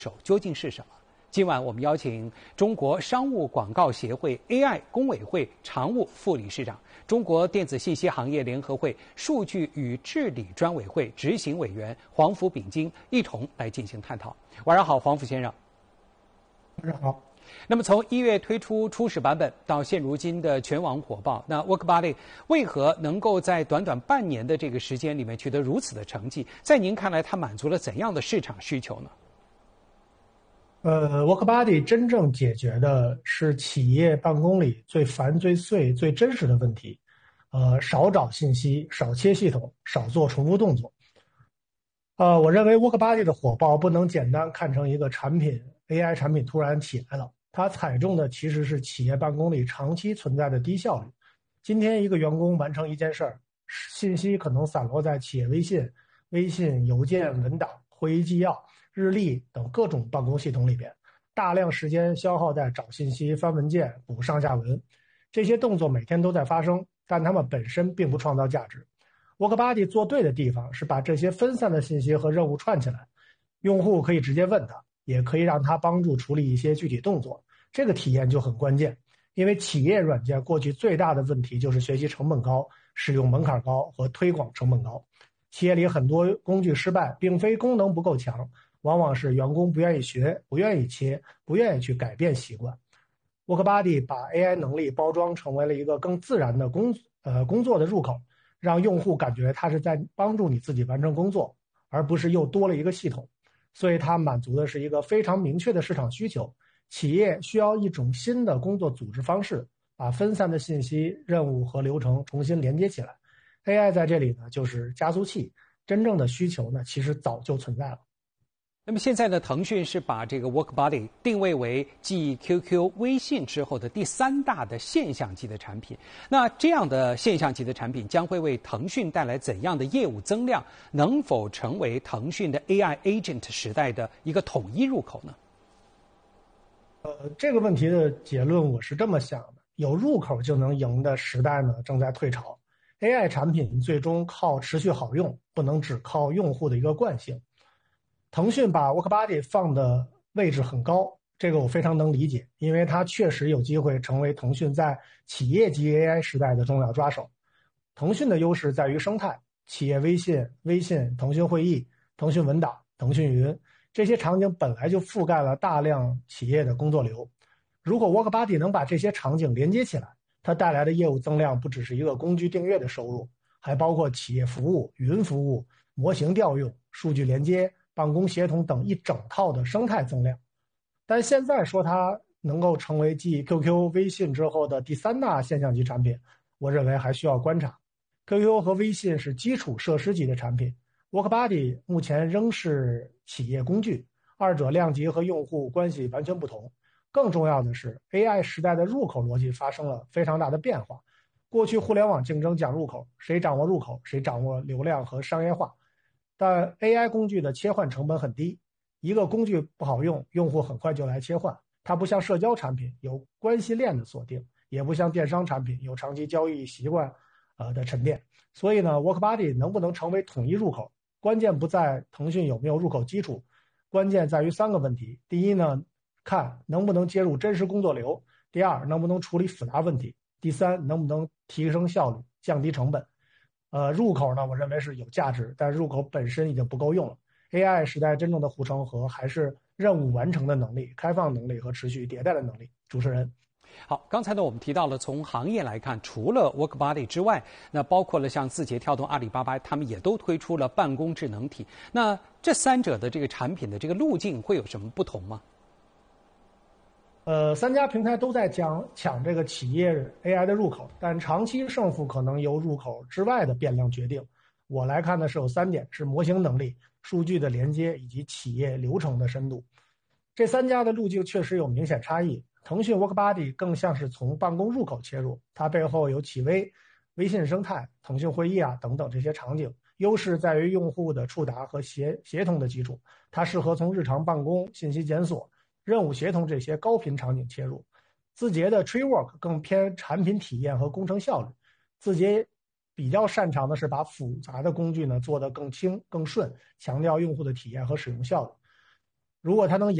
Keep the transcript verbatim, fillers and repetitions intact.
手究竟是什么？今晚我们邀请中国商务广告协会 A I 工委会常务副理事长、中国电子信息行业联合会数据与治理专委会执行委员黄福炳金一同来进行探讨。晚上好，黄福先生。 晚上好。 那么从一月推出初始版本到现如今的全网火爆，那 WorkBuddy 为何能够在短短半年的这个时间里面取得如此的成绩？在您看来，它满足了怎样的市场需求呢？ 呃 ，WorkBuddy 真正解决的是企业办公里最烦、最碎、最真实的问题。呃，少找信息，少切系统，少做重复动作。呃，我认为 WorkBuddy 的火爆不能简单看成一个产品 A I 产品突然起来了，它踩中的其实是企业办公里长期存在的低效率。今天一个员工完成一件事儿，信息可能散落在企业微信、微信、邮件、文档、会议纪要、日历等各种办公系统里边，大量时间消耗在找信息、翻文件、补上下文，这些动作每天都在发生，但它们本身并不创造价值。WorkBuddy 做对的地方是把这些分散的信息和任务串起来，用户可以直接问他，也可以让他帮助处理一些具体动作，这个体验就很关键。因为企业软件过去最大的问题就是学习成本高、使用门槛高和推广成本高。企业里很多工具失败，并非功能不够强，往往是员工不愿意学、不愿意切、不愿意去改变习惯。WorkBuddy 把 A I 能力包装成为了一个更自然的工呃工作的入口，让用户感觉它是在帮助你自己完成工作，而不是又多了一个系统。所以它满足的是一个非常明确的市场需求。企业需要一种新的工作组织方式，把分散的信息、任务和流程重新连接起来。A I 在这里呢，就是加速器。真正的需求呢，其实早就存在了。 那么现在呢，腾讯是把这个 WorkBuddy 定位为继 Q Q、微信之后的第三大的现象级的产品。那这样的现象级的产品将会为腾讯带来怎样的业务增量？能否成为腾讯的 A I Agent 时代的一个统一入口呢？ 呃，这个问题的结论我是这么想的：有入口就能赢的时代呢，正在退潮。A I 产品最终靠持续好用，不能只靠用户的一个惯性。腾讯把 WorkBuddy 放的位置很高，这个我非常能理解，因为它确实有机会成为腾讯在企业级 A I 时代的重要抓手。腾讯的优势在于生态，企业微信、微信、腾讯会议、腾讯文档、腾讯云，这些场景本来就覆盖了大量企业的工作流。如果 WorkBuddy 能把这些场景连接起来，它带来的业务增量不只是一个工具订阅的收入，还包括企业服务、云服务、模型调用、数据连接、办公协同等一整套的生态增量。但现在说它能够成为继 Q Q、微信之后的第三大现象级产品，我认为还需要观察。Q Q 和微信是基础设施级的产品， WorkBuddy 目前仍是企业工具，二者量级和用户关系完全不同。更重要的是 A I 时代的入口逻辑发生了非常大的变化。过去互联网竞争讲入口，谁掌握入口，谁掌握流量和商业化。但 A I 工具的切换成本很低，一个工具不好用，用户很快就来切换。它不像社交产品有关系链的锁定，也不像电商产品有长期交易习惯呃的沉淀。所以呢 WorkBuddy 能不能成为统一入口，关键不在腾讯有没有入口基础，关键在于三个问题。第一呢，看能不能接入真实工作流；第二，能不能处理复杂问题；第三，能不能提升效率、降低成本。呃，入口呢，我认为是有价值，但入口本身已经不够用了。A I 时代真正的护城河还是任务完成的能力、开放能力和持续迭代的能力。主持人。 好，刚才呢我们提到了从行业来看，除了 WorkBuddy 之外，那包括了像字节跳动、阿里巴巴，他们也都推出了办公智能体。那这三者的这个产品的这个路径会有什么不同吗？ 呃，三家平台都在讲抢这个企业 A I 的入口，但长期胜负可能由入口之外的变量决定。我来看的是有三点：是模型能力、数据的连接以及企业流程的深度。这三家的路径确实有明显差异。腾讯 WorkBuddy 更像是从办公入口切入，它背后有企微、微信生态、腾讯会议啊等等这些场景，优势在于用户的触达和协协同的基础，它适合从日常办公、信息检索、任务协同这些高频场景切入。字节的 TreeWork 更偏产品体验和工程效率，字节比较擅长的是把复杂的工具呢做得更轻更顺，强调用户的体验和使用效率。 如果它能